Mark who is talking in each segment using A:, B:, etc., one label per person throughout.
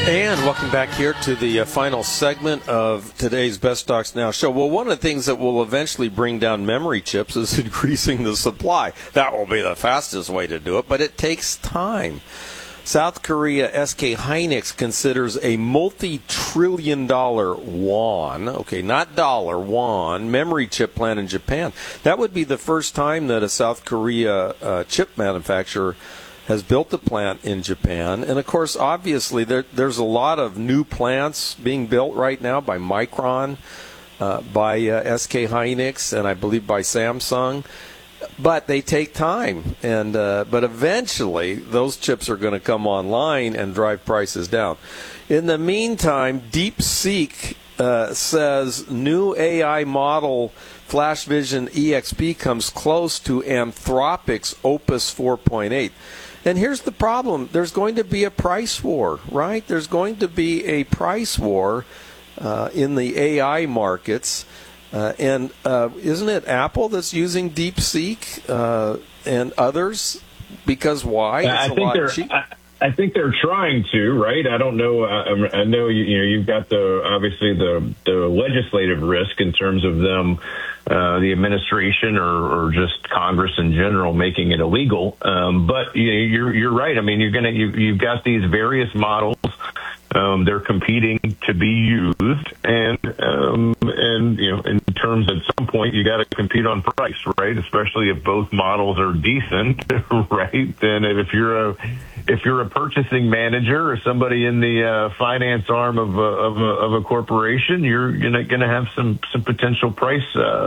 A: And welcome back here to the final segment of today's Best Stocks Now show. Well, one of the things that will eventually bring down memory chips is increasing the supply. That will be the fastest way to do it, but it takes time. South Korea SK Hynix considers a multi-trillion-dollar won, okay, not dollar, won, memory chip plant in Japan. That would be the first time that a South Korea chip manufacturer has built a plant in Japan. And, of course, obviously, there's a lot of new plants being built right now by Micron, by SK Hynix, and I believe by Samsung. But they take time. And but eventually, those chips are going to come online and drive prices down. In the meantime, DeepSeek says new AI model FlashVision EXP comes close to Anthropic's Opus 4.8. And here's the problem. There's going to be a price war, right? There's going to be a price war in the AI markets. And isn't it Apple that's using DeepSeek and others? Because why? It's a lot cheaper.
B: I think they're trying to, right? I don't know. I know you've got obviously the legislative risk in terms of them, the administration or just Congress in general making it illegal. But you're right. I mean, you've got these various models. They're competing to be used, and in terms at some point you got to compete on price, right? Especially if both models are decent, right? Then if you're a purchasing manager or somebody in the finance arm of a corporation, you're going to have some potential price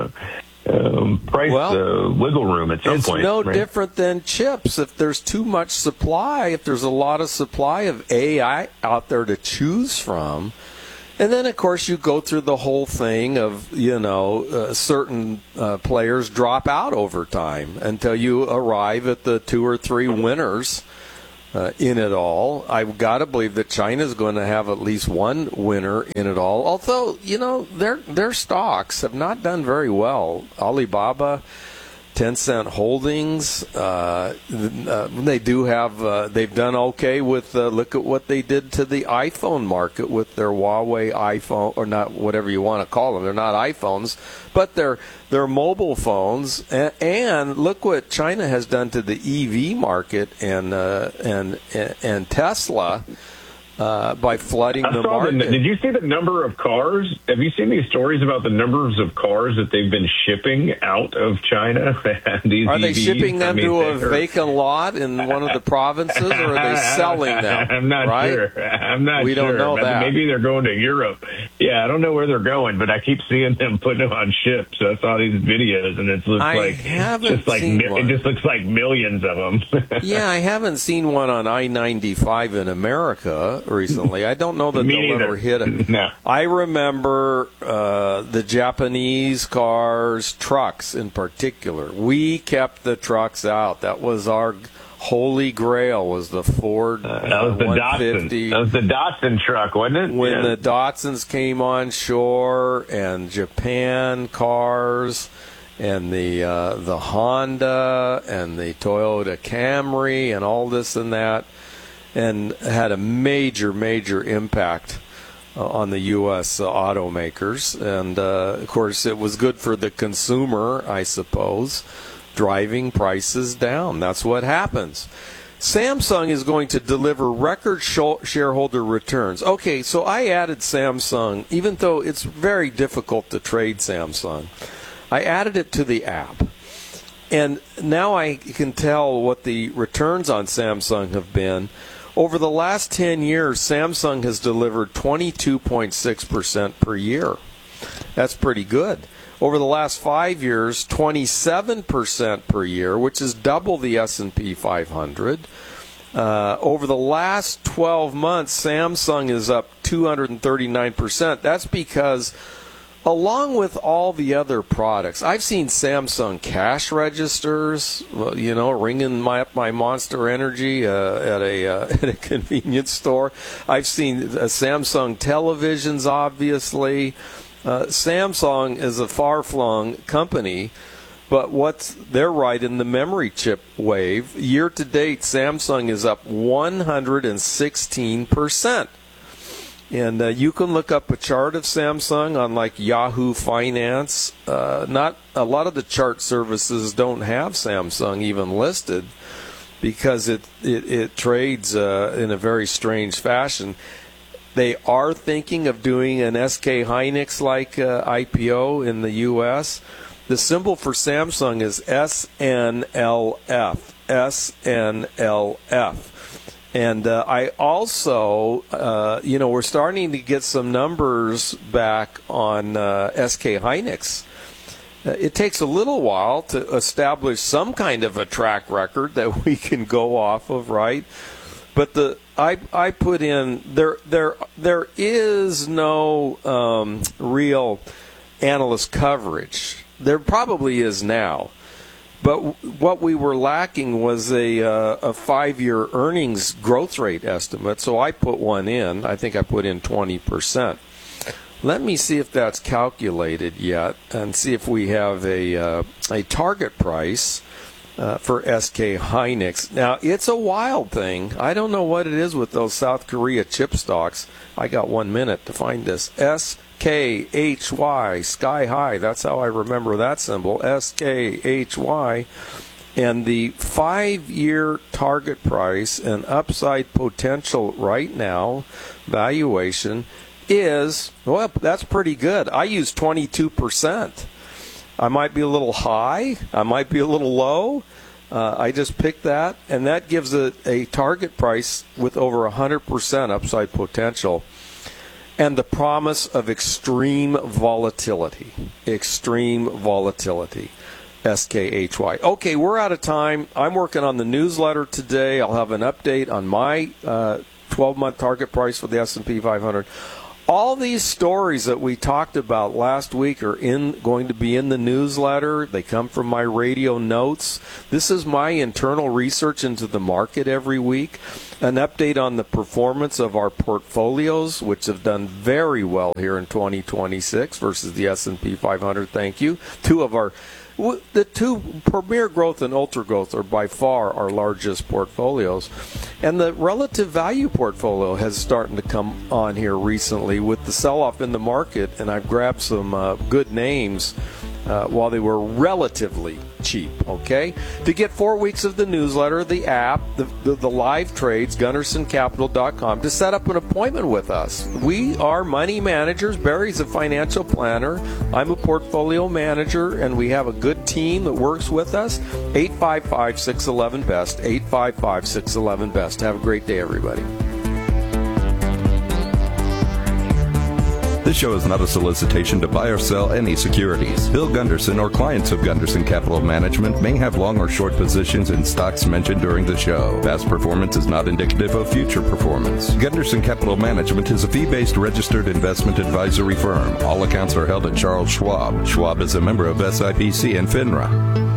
B: wiggle room at some point.
A: It's no different than chips. If there's too much supply, if there's a lot of supply of AI out there to choose from, and then, of course, you go through the whole thing of, certain players drop out over time until you arrive at the 2 or 3 winners in it all. I've got to believe that China's going to have at least one winner in it all. Although, their stocks have not done very well. Alibaba, Tencent Holdings, they do have, they've done okay with, look at what they did to the iPhone market with their Huawei iPhone, or not, whatever you want to call them. They're not iPhones, but they're mobile phones. And look what China has done to the EV market and Tesla. By flooding the market.
B: Did you see the number of cars? Have you seen these stories about the numbers of cars that they've been shipping out of China? These
A: are they
B: EVs?
A: shipping them to a vacant lot in one of the provinces, or are they selling them?
B: I'm not sure.
A: We don't know that.
B: Maybe they're going to Europe. Yeah, I don't know where they're going, but I keep seeing them putting them on ships. I saw these videos, and it looks it just looks like millions of them.
A: Yeah, I haven't seen one on I-95 in America recently. I don't know that they'll ever hit it.
B: No.
A: I remember the Japanese cars, trucks in particular. We kept the trucks out. That was our holy grail, was the Ford 150.
B: That was the Datsun truck, wasn't it?
A: When the Datsuns came on shore, and Japan cars, and the Honda, and the Toyota Camry, and all this and that, and had a major impact on the U.S. automakers. And, of course, it was good for the consumer, I suppose, driving prices down. That's what happens. Samsung is going to deliver record shareholder returns. Okay, so I added Samsung, even though it's very difficult to trade Samsung. I added it to the app. And now I can tell what the returns on Samsung have been. Over the last 10 years, Samsung has delivered 22.6% per year. That's pretty good. Over the last 5 years, 27% per year, which is double the S&P 500. Over the last 12 months, Samsung is up 239%. That's because, along with all the other products, I've seen Samsung cash registers, ringing my Monster Energy at a convenience store. I've seen Samsung televisions, obviously. Samsung is a far-flung company, but they're right in the memory chip wave. Year to date, Samsung is up 116%. And you can look up a chart of Samsung on like Yahoo Finance. Not a lot of the chart services don't have Samsung even listed because it trades in a very strange fashion. They are thinking of doing an SK Hynix-like IPO in the U.S. The symbol for Samsung is SNLF. SNLF. And I also, we're starting to get some numbers back on SK Hynix. It takes a little while to establish some kind of a track record that we can go off of, right? But I put in there is no real analyst coverage. There probably is now. But what we were lacking was a 5-year earnings growth rate estimate, so I put one in. I think I put in 20%. Let me see if that's calculated yet and see if we have a target price for SK Hynix. Now, it's a wild thing. I don't know what it is with those South Korea chip stocks. I got 1 minute to find this. SKHY, sky high. That's how I remember that symbol. SKHY. And the 5-year target price and upside potential right now, valuation, is, well, that's pretty good. I use 22%. I might be a little high. I might be a little low. I just picked that, and that gives it a target price with over 100% upside potential. And the promise of extreme volatility. Extreme volatility. SKHY. Okay, we're out of time. I'm working on the newsletter today. I'll have an update on my 12-month target price for the S&P 500. All these stories that we talked about last week are going to be in the newsletter. They come from my radio notes. This is my internal research into the market every week. An update on the performance of our portfolios, which have done very well here in 2026 versus the S&P 500. Thank you. The two Premier Growth and Ultra Growth are by far our largest portfolios. And the relative value portfolio has started to come on here recently with the sell-off in the market, and I've grabbed some good names while they were relatively cheap, okay? To get 4 weeks of the newsletter, the app, the live trades, GundersonCapital.com, to set up an appointment with us. We are money managers. Barry's a financial planner. I'm a portfolio manager, and we have a good team that works with us. 855-611-BEST, 855-611-BEST. Have a great day, everybody.
C: This show is not a solicitation to buy or sell any securities. Bill Gunderson or clients of Gunderson Capital Management may have long or short positions in stocks mentioned during the show. Past performance is not indicative of future performance. Gunderson Capital Management is a fee-based registered investment advisory firm. All accounts are held at Charles Schwab. Schwab is a member of SIPC and FINRA.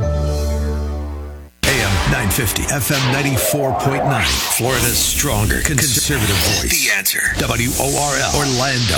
D: 950, FM 94.9, Florida's stronger conservative voice. The Answer. WORL, Orlando.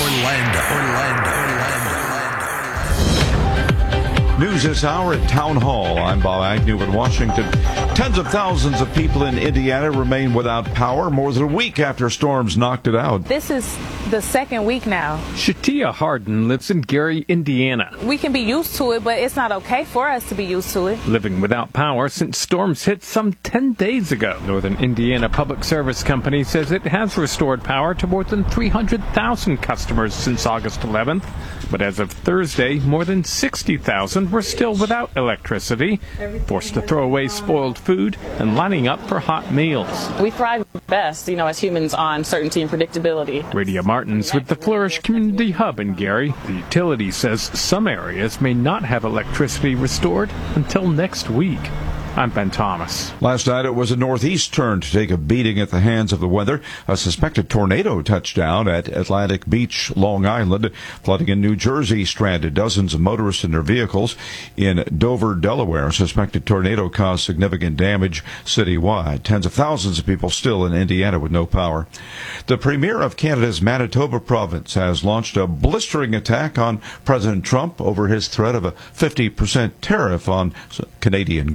E: News this hour at Town Hall. I'm Bob Agnew in Washington. Tens of thousands of people in Indiana remain without power more than a week after storms knocked it out.
F: This is the second week now.
G: Shatia Harden lives in Gary, Indiana.
F: We can be used to it, but it's not okay for us to be used to it.
G: Living without power since storms hit some 10 days ago. Northern Indiana Public Service Company says it has restored power to more than 300,000 customers since August 11th. But as of Thursday, more than 60,000 were still without electricity, forced to throw away spoiled food and lining up for hot meals.
H: We thrive best, as humans, on certainty and predictability.
G: Radia Martins with the Flourish Community Hub in Gary. The utility says some areas may not have electricity restored until next week. I'm Ben Thomas.
E: Last night it was a northeast turn to take a beating at the hands of the weather. A suspected tornado touched down at Atlantic Beach, Long Island. Flooding in New Jersey stranded dozens of motorists in their vehicles. In Dover, Delaware, a suspected tornado caused significant damage citywide. Tens of thousands of people still in Indiana with no power. The Premier of Canada's Manitoba province has launched a blistering attack on President Trump over his threat of a 50% tariff on Canadian goods.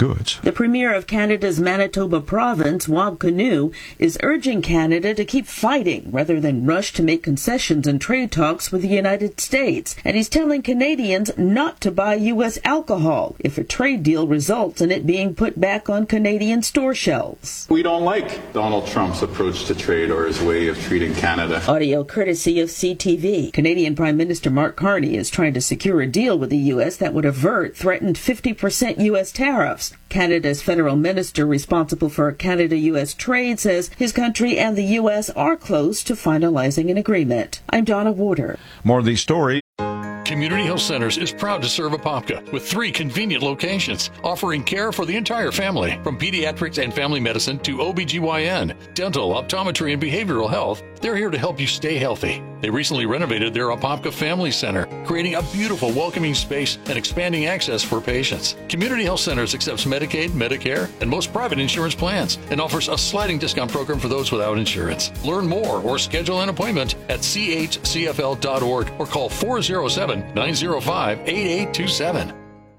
I: The Premier of Canada's Manitoba province, Wab Kinew, is urging Canada to keep fighting rather than rush to make concessions in trade talks with the United States. And he's telling Canadians not to buy U.S. alcohol if a trade deal results in it being put back on Canadian store shelves.
J: We don't like Donald Trump's approach to trade or his way of treating Canada.
I: Audio courtesy of CTV. Canadian Prime Minister Mark Carney is trying to secure a deal with the U.S. that would avert threatened 50% U.S. tariffs. Canada's federal minister responsible for Canada-U.S. trade says his country and the U.S. are close to finalizing an agreement. I'm Donna Warder.
E: More of these stories.
K: Community Health Centers is proud to serve Apopka with 3 convenient locations, offering care for the entire family, from pediatrics and family medicine to OBGYN, dental, optometry, and behavioral health. They're here to help you stay healthy. They recently renovated their Apopka Family Center, creating a beautiful, welcoming space and expanding access for patients. Community Health Centers accepts Medicaid, Medicare, and most private insurance plans, and offers a sliding discount program for those without insurance. Learn more or schedule an appointment at chcfl.org or call 407-905-8827.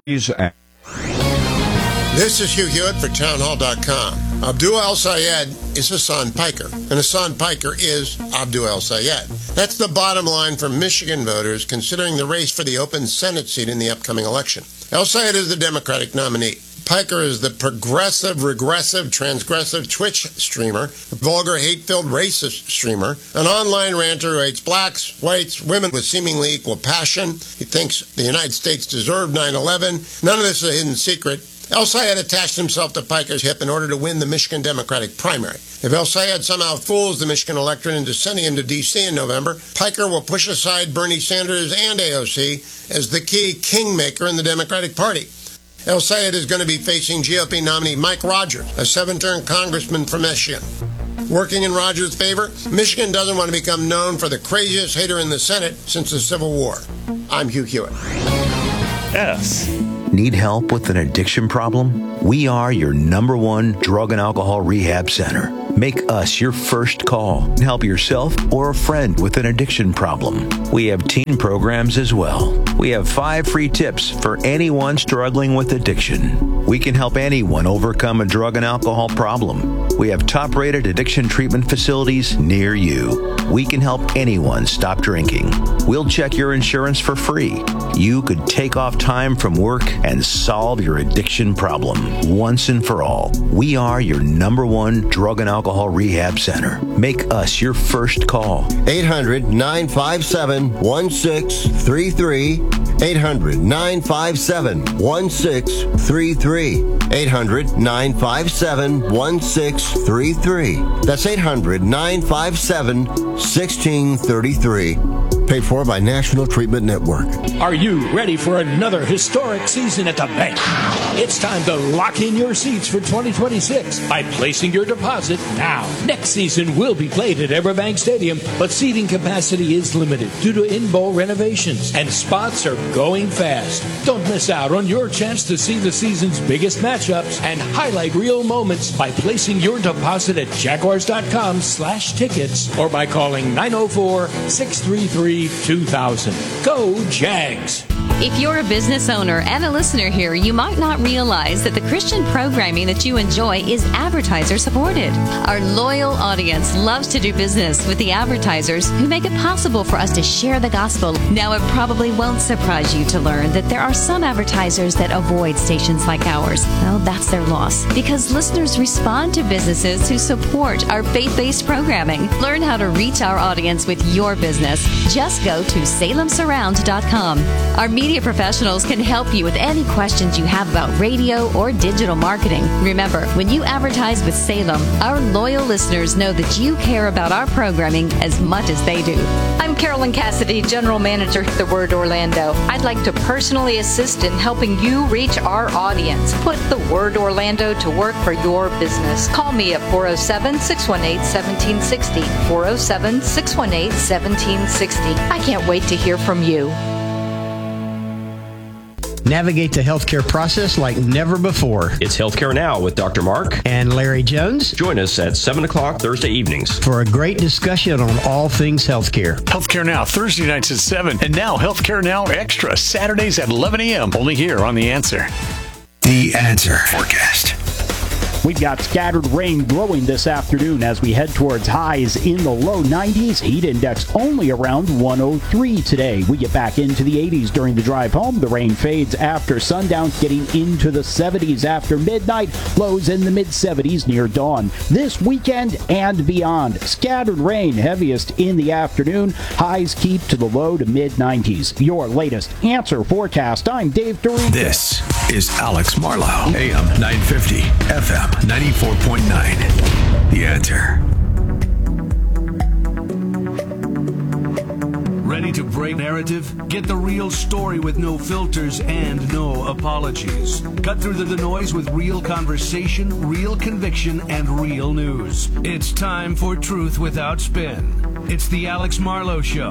L: This is Hugh Hewitt for townhall.com. Abdul El-Sayed is Hassan Piker, and Hassan Piker is Abdul El-Sayed. That's the bottom line for Michigan voters considering the race for the open Senate seat in the upcoming election. El-Sayed is the Democratic nominee. Piker is the progressive, regressive, transgressive Twitch streamer, a vulgar, hate-filled racist streamer, an online ranter who hates blacks, whites, women with seemingly equal passion. He thinks the United States deserved 9/11. None of this is a hidden secret. El-Sayed attached himself to Piker's hip in order to win the Michigan Democratic primary. If El-Sayed somehow fools the Michigan electorate into sending him to D.C. in November, Piker will push aside Bernie Sanders and AOC as the key kingmaker in the Democratic Party. El-Sayed is going to be facing GOP nominee Mike Rogers, a 7-term congressman from Michigan. Working in Rogers' favor, Michigan doesn't want to become known for the craziest hater in the Senate since the Civil War. I'm Hugh Hewitt.
D: S. Need help with an addiction problem? We are your #1 drug and alcohol rehab center. Make us your first call and help yourself or a friend with an addiction problem. We have teen programs as well. We have 5 free tips for anyone struggling with addiction. We can help anyone overcome a drug and alcohol problem. We have top-rated addiction treatment facilities near you. We can help anyone stop drinking. We'll check your insurance for free. You could take off time from work and solve your addiction problem once and for all. We are your #1 drug and alcohol rehab center. Make us your first call.
M: 800-957-1633. 800-957-1633. 800-957-1633. That's 800-957-1633. Paid for by National Treatment Network.
N: Are you ready for another historic season at the bank? It's time to lock in your seats for 2026 by placing your deposit now. Next season will be played at Everbank Stadium, but seating capacity is limited due to in-bowl renovations, and spots are going fast. Don't miss out on your chance to see the season's biggest matchups and highlight real moments by placing your deposit at Jaguars.com/tickets or by calling 904-633-2000. Go Jags!
O: If you're a business owner and a listener here, you might not realize that the Christian programming that you enjoy is advertiser supported. Our loyal audience loves to do business with the advertisers who make it possible for us to share the gospel. Now, it probably won't surprise you to learn that there are some advertisers that avoid stations like ours. Well, that's their loss, because listeners respond to businesses who support our faith-based programming. Learn how to reach our audience with your business. Just go to salemsurround.com. Our media professionals can help you with any questions you have about radio or digital marketing. Remember, when you advertise with Salem, our loyal listeners know that you care about our programming as much as they do.
P: I'm Carolyn Cassidy, General Manager at The Word Orlando. I'd like to personally assist in helping you reach our audience. Put The Word Orlando to work for your business. Call me at 407-618-1760. 407-618-1760. I can't wait to hear from you.
Q: Navigate the healthcare process like never before.
R: It's Healthcare Now with Dr. Mark
Q: and Larry Jones.
R: Join us at 7 o'clock Thursday evenings
Q: for a great discussion on all things healthcare.
S: Healthcare Now, Thursday nights at 7. And now Healthcare Now Extra, Saturdays at 11 a.m. Only here on The Answer.
D: The Answer Forecast.
T: We've got scattered rain blowing this afternoon as we head towards highs in the low 90s. Heat index only around 103 today. We get back into the 80s during the drive home. The rain fades after sundown, getting into the 70s after midnight. Lows in the mid-70s near dawn. This weekend and beyond. Scattered rain, heaviest in the afternoon. Highs keep to the low to mid-90s. Your latest Answer forecast. I'm Dave DeRito.
U: This is Alex Marlowe, AM 950, FM 94.9. The Answer.
V: Ready to break narrative? Get the real story with no filters and no apologies. Cut through the noise with real conversation, real conviction, and real news. It's time for Truth Without Spin. It's the Alex Marlowe Show.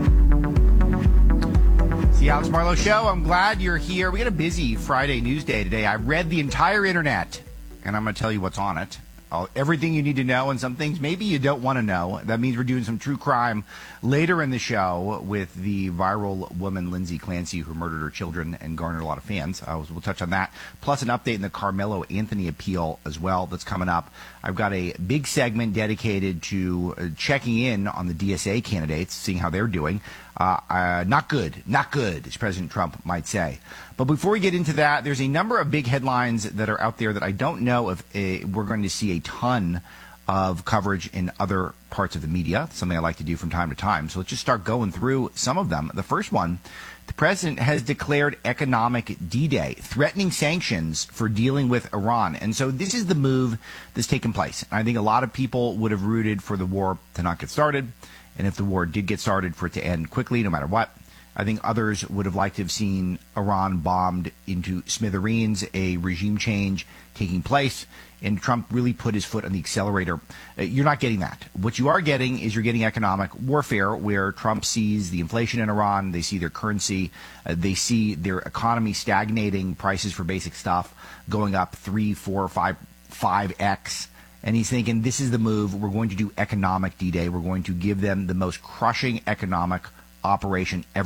W: The Alex Marlowe Show. I'm glad you're here. We got a busy Friday news day today. I read the entire internet, and I'm going to tell you what's on it. Everything you need to know, and some things maybe you don't want to know. That means we're doing some true crime later in the show with the viral woman Lindsay Clancy, who murdered her children and garnered a lot of fans. We'll touch on that. Plus an update in the Carmelo Anthony appeal as well that's coming up. I've got a big segment dedicated to checking in on the DSA candidates, seeing how they're doing. Not good, as President Trump might say. But before we get into that, there's a number of big headlines that are out there that I don't know if we're going to see a ton of coverage in other parts of the media, something I like to do from time to time. So let's just start going through some of them. The first one, the president has declared economic D-Day, threatening sanctions for dealing with Iran. And so this is the move that's taken place. I think a lot of people would have rooted for the war to not get started. And if the war did get started, for it to end quickly, no matter what. I think others would have liked to have seen Iran bombed into smithereens, a regime change taking place, and Trump really put his foot on the accelerator. You're not getting that. What you are getting is you're getting economic warfare, where Trump sees the inflation in Iran, they see their currency, they see their economy stagnating, prices for basic stuff going up 3, 4, 5x. And he's thinking, this is the move. We're going to do economic D-Day. We're going to give them the most crushing economic operation ever.